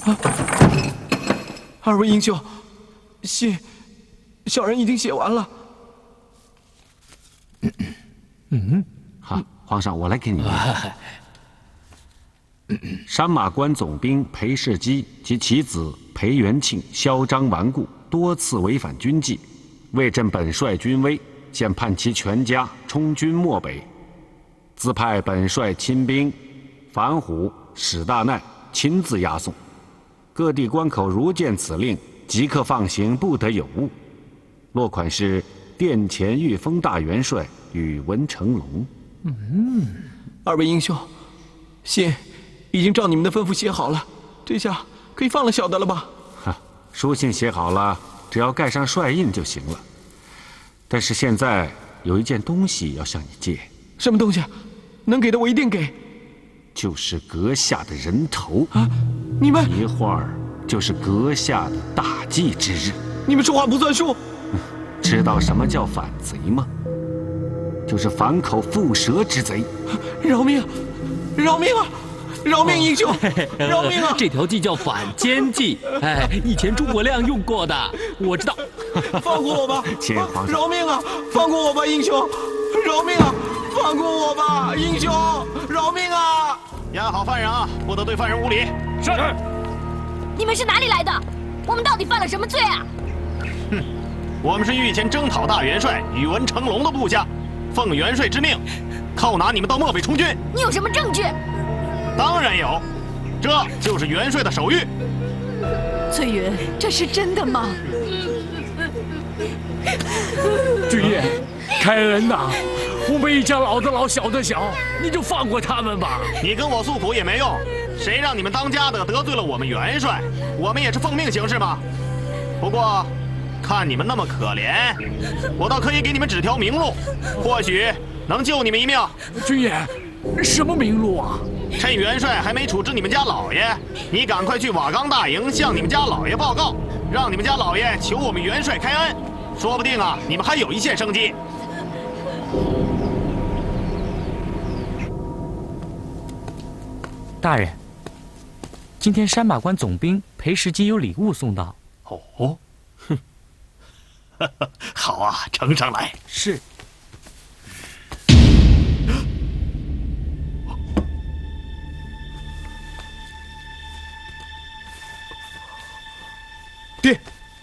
二位英雄，信，小人已经写完了。 好，皇上，我来给你念。山马关总兵裴世基及其子裴元庆嚣张顽固，多次违反军纪，为朕本帅军威，现判其全家充军漠北。自派本帅亲兵樊虎、史大奈亲自押送。各地关口如见此令，即刻放行，不得有误。落款是殿前御封大元帅宇文成龙。 二位英雄，信已经照你们的吩咐写好了，这下可以放了小的了吧？ 书信写好了，只要盖上帅印就行了。但是现在有一件东西要向你借。 什么东西？能给的我一定给。 就是阁下的人头啊！你们一会儿就是阁下的大祭之日。 你们说话不算数。 知道什么叫反贼吗？就是反口覆舌之贼。 饶命！饶命啊！饶命，英雄！饶命啊！ 这条计叫反间计，哎，以前诸葛亮用过的，我知道。 放过我吧！ 请皇上饶命啊！放过我吧，英雄！饶命啊！放过我吧，英雄！饶命啊！ 押好犯人啊，不得对犯人无礼。 是。你们是哪里来的？我们到底犯了什么罪啊？ 哼，我们是御前征讨大元帅宇文成龙的部下，奉元帅之命，靠拿你们到漠北充军。 你有什么证据？ 当然有，这就是元帅的手谕。 翠云，这是真的吗？ 君爷，开恩呐！我们一家老的老，小的小，你就放过他们吧。 你跟我诉苦也没用，谁让你们当家的得罪了我们元帅？我们也是奉命行事嘛。不过，看你们那么可怜，我倒可以给你们指条明路，或许能救你们一命。 君爷，什么明路啊？ 趁元帅还没处置你们家老爷，你赶快去瓦岗大营向你们家老爷报告，让你们家老爷求我们元帅开恩，说不定啊，你们还有一线生机。 大人，今天山马关总兵裴世基有礼物送到。 哦，哼，好啊，呈上来。 是。 爹，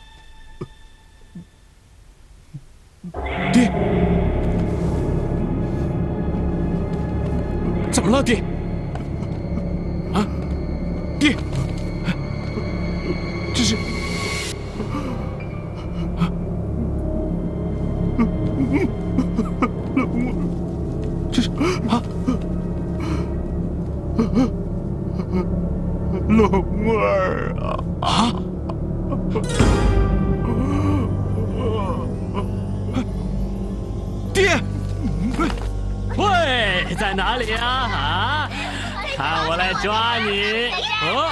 爹，怎么了，爹？啊，爹，这是这是啊，龙儿啊！爹， 喂，在哪里啊？啊，看我来抓你！哦，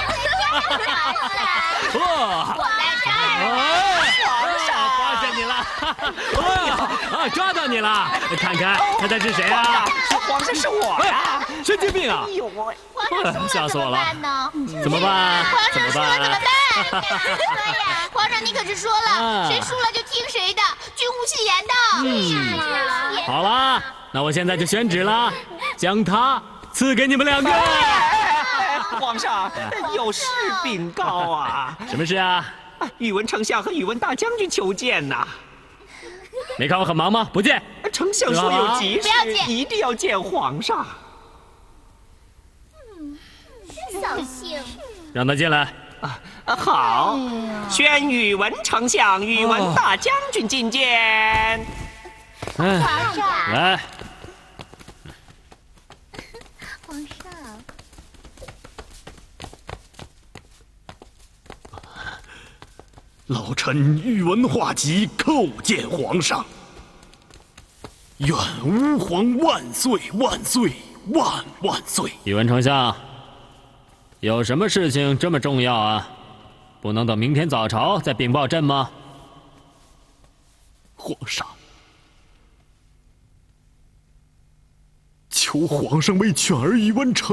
我来抓发现你了！哦，抓到你了！看看，看看是谁啊？ 皇上是我呀！ 神经病啊！ 哎呦我， 吓死我了！怎么办？ 皇上说了怎么办？对呀，皇上你可是说了，谁输了就听谁的，军无戏言的。 好了，那我现在就宣旨了，将他赐给你们两个。 皇上有事禀告啊！ 什么事啊？ 宇文丞相和宇文大将军求见呐。 没看我很忙吗？不见。 丞相说有急事， 不要见， 一定要见皇上。 扫兴。 让他进来。 好，宣宇文丞相、宇文大将军觐见。 皇上， 来， 皇上， 老臣宇文化及叩见皇上。愿吾皇万岁万岁万万岁！ 宇文丞相，有什么事情这么重要啊？不能等明天早朝再禀报朕吗？ 皇上，求皇上为犬儿宇文丞